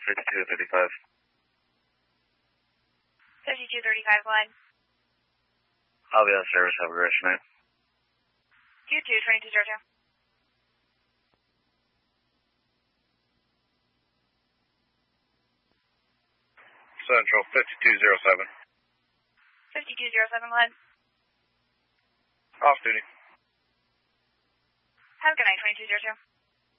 5235. 5235, line. I'll be on service. Have a great night. You too, 2200. Central 5207. 5207, line. Off duty. Have a good night, 2200.